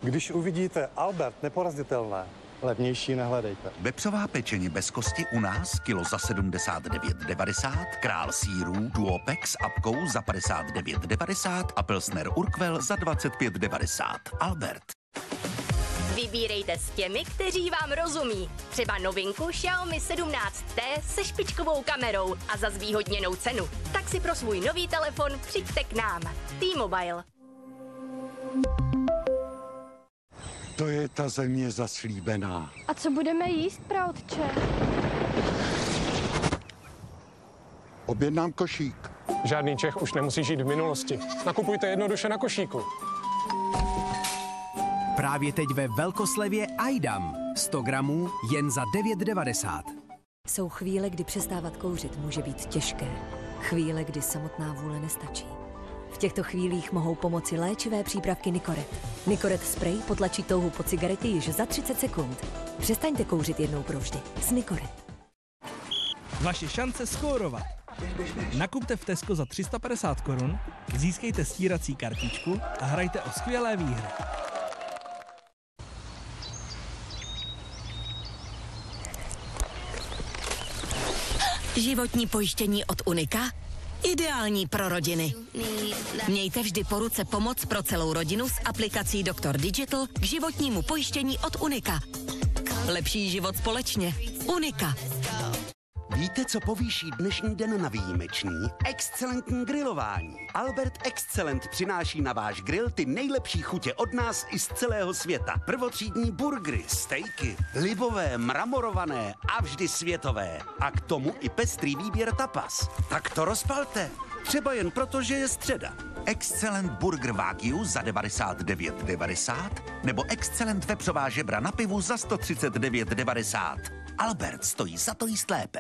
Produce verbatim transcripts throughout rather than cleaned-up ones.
Když uvidíte Albert neporazitelné, levnější nehledejte. Vepřová pečeně bez kosti u nás kilo za sedmdesát devět devadesát, král sýrů Duopex s apkou za padesát devět devadesát a Pilsner Urquell za dvacet pět devadesát. Albert. Vybírejte s těmi, kteří vám rozumí. Třeba novinku Xiaomi sedmnáct T se špičkovou kamerou a za zvýhodněnou cenu. Tak si pro svůj nový telefon přijďte k nám. T-Mobile. To je ta země zaslíbená. A co budeme jíst, praotče? Objednám košík. Žádný Čech už nemusí žít v minulosti. Nakupujte jednoduše na košíku. Právě teď ve velkoslevě Aidam. sto gramů jen za devět devadesát. Jsou chvíle, kdy přestávat kouřit může být těžké. Chvíle, kdy samotná vůle nestačí. V těchto chvílích mohou pomoci léčivé přípravky Nicoret. Nicoret spray potlačí touhu po cigaretě již za třicet sekund. Přestaňte kouřit jednou provždy s Nicoret. Vaše šance skórovat. Nakupte v Tesco za tři sta padesát korun, získejte stírací kartičku a hrajte o skvělé výhry. Životní pojištění od Unika? Ideální pro rodiny. Mějte vždy po ruce pomoc pro celou rodinu s aplikací Doktor Digital k životnímu pojištění od Unika. Lepší život společně. Unika. Víte, co povýší dnešní den na výjimečný? Excelentní grilování. Albert Excellent přináší na váš grill ty nejlepší chutě od nás i z celého světa. Prvotřídní burgery, stejky, libové, mramorované a vždy světové. A k tomu i pestrý výběr tapas. Tak to rozpalte. Třeba jen proto, že je středa. Excellent Burger Wagyu za devadesát devět devadesát nebo Excellent vepřová žebra na pivu za sto třicet devět devadesát. Albert stojí za to jíst lépe.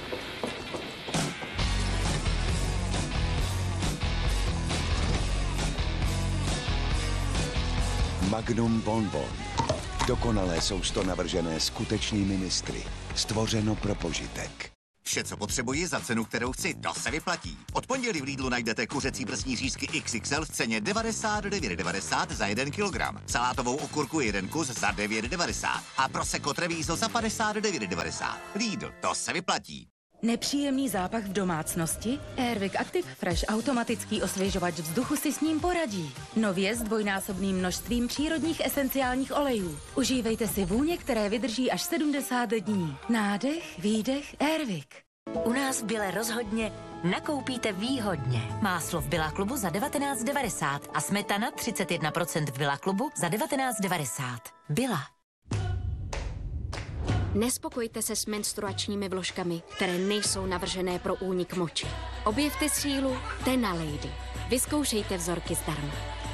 Magnum Bonbon. Dokonalé sousto navržené skutečnými mistry. Stvořeno pro požitek. Vše, co potřebuji za cenu, kterou chci, to se vyplatí. Od pondělí v Lidlu najdete kuřecí prsní řízky X X L v ceně devadesát devět devadesát za jeden kilogram. Salátovou okurku jeden kus za devět devadesát. A Prosecco Treviso za padesát devět devadesát. Lidl, to se vyplatí. Nepříjemný zápach v domácnosti? Airwick Active Fresh automatický osvěžovač vzduchu si s ním poradí. Nově s dvojnásobným množstvím přírodních esenciálních olejů. Užívejte si vůně, které vydrží až sedmdesát dní. Nádech, výdech, Airwick. U nás v Bile rozhodně nakoupíte výhodně. Máslo v Billa Klubu za devatenáct devadesát a smetana třicet jedna procent v Billa Klubu za devatenáct devadesát. Billa. Nespokojte se s menstruačními vložkami, které nejsou navržené pro únik moči. Objevte sílu Tena Lady. Vyzkoušejte vzorky zdarma.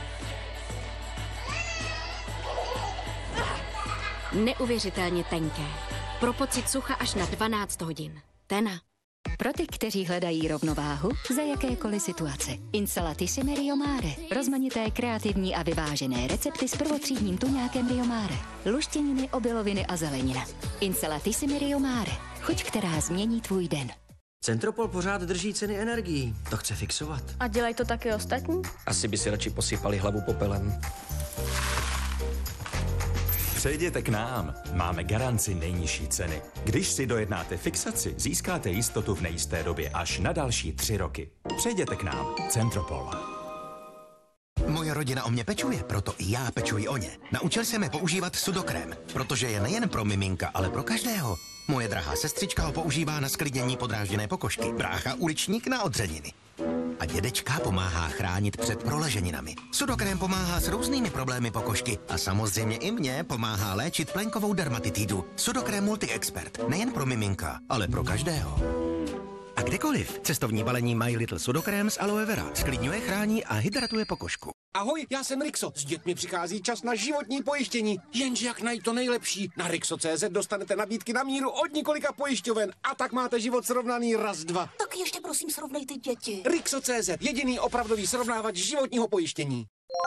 Neuvěřitelně tenké. Pro pocit sucha až na dvanáct hodin. Tena. Pro ty, kteří hledají rovnováhu za jakékoliv situace. Insalatissime Rio Mare. Rozmanité, kreativní a vyvážené recepty s prvotřídním tuňákem Rio Mare. Luštěniny, obiloviny a zelenina. Insalatissime Rio Mare. Chuť, která změní tvůj den. Centropol pořád drží ceny energií. To chce fixovat. A dělají to taky ostatní? Asi by si radši posypali hlavu popelem. Přejděte k nám. Máme garanci nejnižší ceny. Když si dojednáte fixaci, získáte jistotu v nejisté době až na další tři roky. Přejděte k nám. Centropol. Moje rodina o mě pečuje, proto i já pečuji o ně. Naučil jsem je používat sudokrém, protože je nejen pro miminka, ale pro každého. Moje drahá sestřička ho používá na sklidnění podrážděné pokožky, brácha uličník na odřeniny. A dědečka pomáhá chránit před proleženinami. Sudokrém pomáhá s různými problémy pokožky a samozřejmě i mně pomáhá léčit plenkovou dermatitidu. Sudokrém Multi-Expert, nejen pro miminka, ale pro každého. A kdekoliv. Cestovní balení My Little Sudokrém z aloe vera. Sklidňuje, chrání a hydratuje pokožku. Ahoj, já jsem Rixo. S dětmi přichází čas na životní pojištění. Jenže jak najít to nejlepší? Na Rixo tečka cé zet dostanete nabídky na míru od několika pojišťoven a tak máte život srovnaný raz, dva. Tak ještě prosím srovnejte děti. Rixo tečka cé zet, jediný opravdový srovnávač životního pojištění.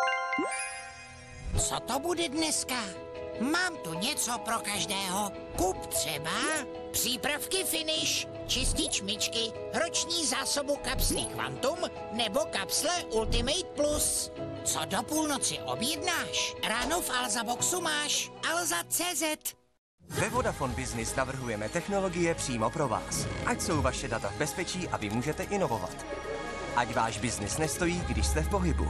Co to bude dneska? Mám tu něco pro každého. Kup třeba přípravky Finish. čistič myčky, roční zásobu kapslí Quantum nebo kapsle Ultimate Plus. Co do půlnoci objednáš, ráno v Alza Boxu máš Alza tečka cé zet. Ve Vodafone Business navrhujeme technologie přímo pro vás. Ať jsou vaše data v bezpečí a vy můžete inovovat. Ať váš biznis nestojí, když jste v pohybu.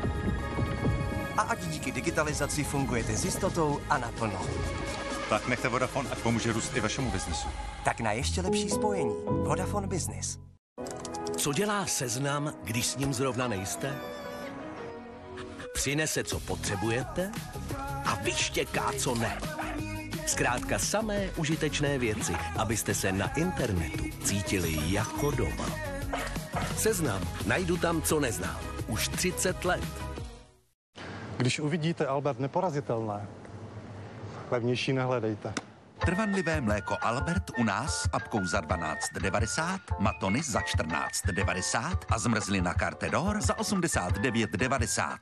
A ať díky digitalizaci fungujete s jistotou a naplno. Tak nechte Vodafone, ať pomůže růst i vašemu biznesu. Tak na ještě lepší spojení. Vodafone Business. Co dělá Seznam, když s ním zrovna nejste? Přinese, co potřebujete a vyštěká, co ne. Zkrátka samé užitečné věci, abyste se na internetu cítili jako doma. Seznam. Najdu tam, co neznám. Už třicet let. Když uvidíte Albert neporazitelné, levnější nehledejte. Trvanlivé mléko Albert u nás s apkou za dvanáct devadesát, matony za čtrnáct devadesát a zmrzlina Cartedor za osmdesát devět devadesát.